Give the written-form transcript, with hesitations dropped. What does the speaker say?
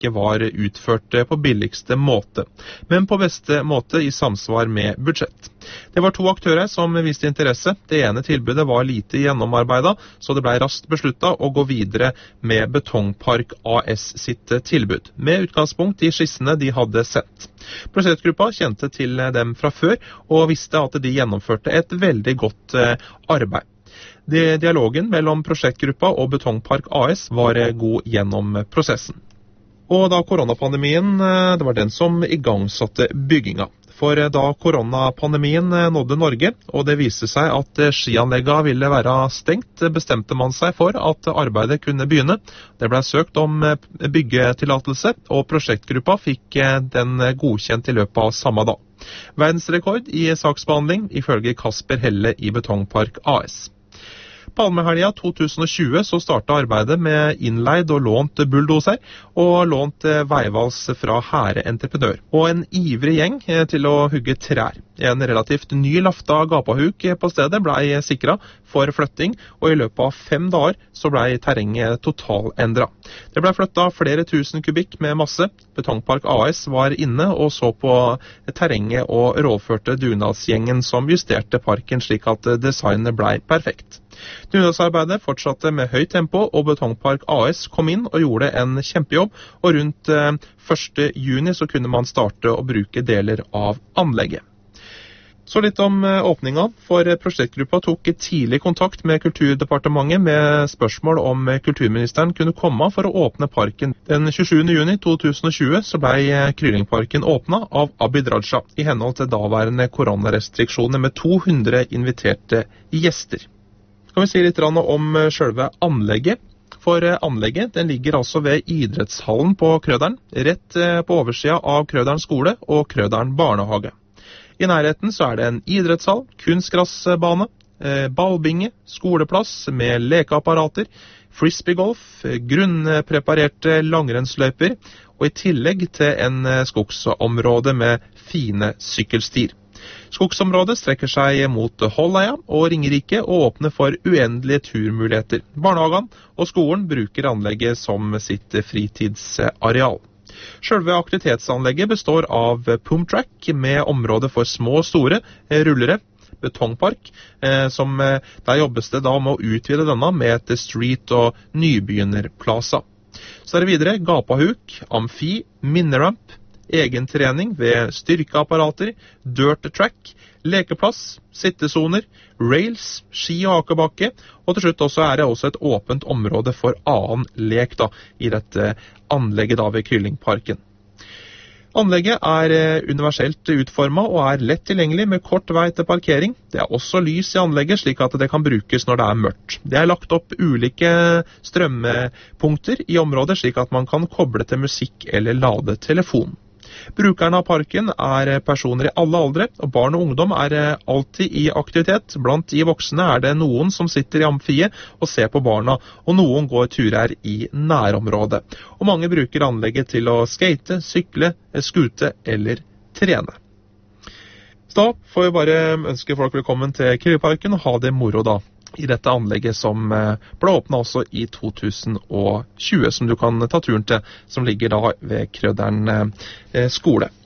ikke var utført på billigste måte, men på beste måte i samsvar med budsjett. Det var 2 aktører som viste interesse. Det ene tilbudet var lite gjennomarbeidet, så det ble raskt besluttet å gå videre med Betongpark AS sitt tilbud, med utgangspunkt i skissene de hadde sett. Prosjektgruppa kjente til dem fra før, og visste at de gjennomførte et veldig godt arbeid. Dialogen mellom prosjektgruppa og Betongpark AS var god gjennom prosessen. Og da koronapandemien, det var den som igangsatte bygginga. For da koronapandemien nådde Norge, og det viste seg at skianleggene ville være stengt, bestemte man seg for at arbeidet kunne begynne. Det ble søkt om byggetillatelse, og prosjektgruppa fikk den godkjent i løpet av samme dag. Verdensrekord i saksbehandling, ifølge Kasper Helle i Betongpark AS. Palmehelga 2020 så startet arbeidet med innleid og lånt bulldoser og lånt veivals fra Hære Entreprenør. Og en ivrig gjeng til å hugge trær. En relativt ny lafta gapahuk på stedet ble sikret for flytting, og i løpet av 5 dager så ble terrenget totalendret. Det ble flyttet flere tusen kubikk med masse. Betongpark AS var inne og så på terrenget og rådførte dugnadsgjengen som justerte parken slik at designet ble perfekt. Dugnadsarbeidet fortsatte med høyt tempo, og Betongpark AS kom inn og gjorde en kjempejobb, og rundt 1. juni så kunne man starte å bruke deler av anlegget. Så litt om åpninga, for prosjektgruppa tok tidlig kontakt med Kulturdepartementet med spørsmål om kulturministeren kunne komme for å åpne parken. Den 27. juni 2020 så ble Kryllingparken åpna av Abid Raja, i henhold til daværende koronarestriksjoner med 200 inviterte gjester. Skal vi si litt om selve anlegget. For anlegget den ligger altså ved idrettshallen på Krøderen, rett på oversida av Krøderen skole og Krøderen barnehage. I nærheten så er det en idrettshall, kunstgressbane, ballbinge, skoleplass med lekeapparater, frisbeegolf, grunnpreparerte langrennsløyper, og i tillegg til en skogsområde med fine sykkelstier. Skogsområdet strekker seg mot Holleia og Ringerike og åpner for uendelige turmuligheter. Barnehagen og skolen bruker anlegget som sitt fritidsareal. Selve aktivitetsanlegget består av pumptrack med område for små og store rullere, betongpark, der jobbes det da med å utvide denne med et street- og nybegynnerplaza. Så er det videre gapahuk, amfi, minneramp, egen trening ved styrkeapparater, dirt track, lekeplass, sittesoner, rails, ski- og akebakke, og til slutt også er det også et åpent område for annen lek da, i dette anlegget da ved Kryllingparken. Anlegget er universelt utformet og er lett tilgjengelig med kort vei til parkering. Det er også lys i anlegget slik at det kan brukes når det er mørkt. Det er lagt opp ulike strømpunkter i området slik at man kan koble til musikk eller lade telefon. Brukerne av parken er personer i alle aldre, og barn og ungdom er alltid i aktivitet. Blant de voksne er det noen som sitter i amfiet og ser på barna, og noen går turer i nærområdet. Og mange bruker anlegget til å skate, sykle, skute eller trene. Så da får vi bare ønske folk velkommen til Kryllingparken og ha det moro da, i dette anlegget som ble åpnet også i 2020, som du kan ta turen til, som ligger da ved Krøderen skole.